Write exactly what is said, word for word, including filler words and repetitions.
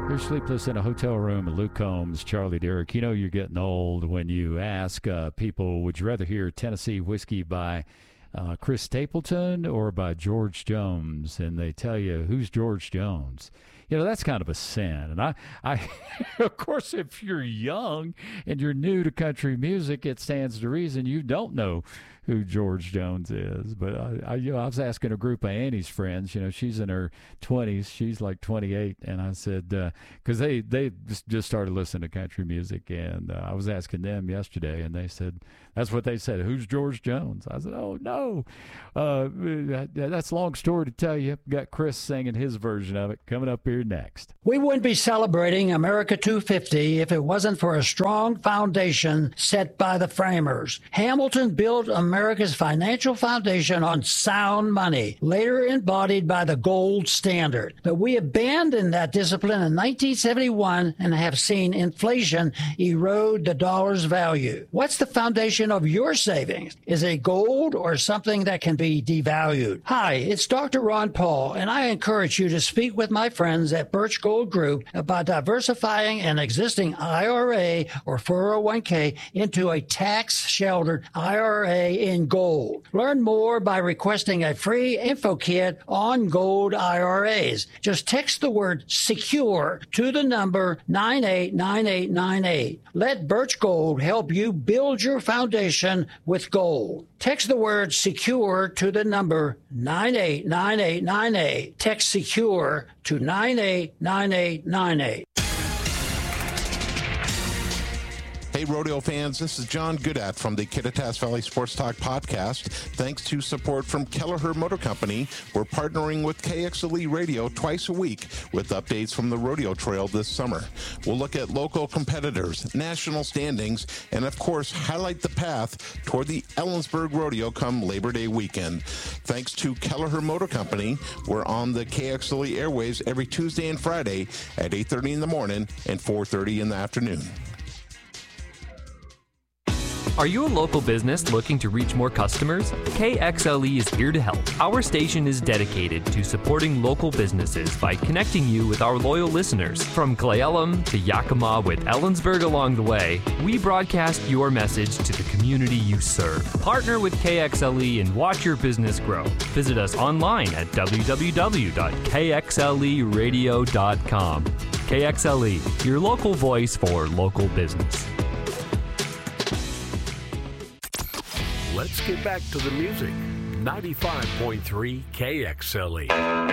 You're sleepless in a hotel room with Luke Combs, Charlie Derrick. You know you're getting old when you ask uh, people, would you rather hear Tennessee Whiskey by uh, Chris Stapleton or by George Jones? And they tell you, who's George Jones? You know, that's kind of a sin. And I, I, of course, if you're young and you're new to country music, it stands to reason you don't know who George Jones is. But I, I, you know, I was asking a group of Annie's friends, you know, she's in her twenties, she's like twenty-eight. And I said, because uh, they, they just, just started listening to country music. And uh, I was asking them yesterday, and they said, that's what they said, who's George Jones? I said, oh, no. Uh, that, that's a long story to tell you. Got Chris singing his version of it coming up here next. We wouldn't be celebrating America two fifty if it wasn't for a strong foundation set by the framers. Hamilton built America's financial foundation on sound money, later embodied by the gold standard. But we abandoned that discipline in nineteen seventy-one and have seen inflation erode the dollar's value. What's the foundation of your savings? Is it gold or something that can be devalued? Hi, it's Doctor Ron Paul, and I encourage you to speak with my friends at Birch Gold Group about diversifying an existing I R A or four oh one k into a tax-sheltered I R A in gold. Learn more by requesting a free info kit on gold I R As. Just text the word SECURE to the number nine eight nine eight nine eight. Let Birch Gold help you build your foundation with gold. Text the word SECURE to the number nine eight nine eight nine eight. Text SECURE to nine eight nine eight nine eight. Hey, rodeo fans, this is John Goodat from the Kittitas Valley Sports Talk podcast. Thanks to support from Kelleher Motor Company, we're partnering with K X L E Radio twice a week with updates from the rodeo trail this summer. We'll look at local competitors, national standings, and of course, highlight the path toward the Ellensburg Rodeo come Labor Day weekend. Thanks to Kelleher Motor Company, we're on the K X L E airwaves every Tuesday and Friday at eight thirty in the morning and four thirty in the afternoon. Are you a local business looking to reach more customers? K X L E is here to help. Our station is dedicated to supporting local businesses by connecting you with our loyal listeners. From Cle Elum to Yakima with Ellensburg along the way, we broadcast your message to the community you serve. Partner with K X L E and watch your business grow. Visit us online at w w w dot k x l e radio dot com. K X L E, your local voice for local business. Let's get back to the music. ninety-five point three K X L E.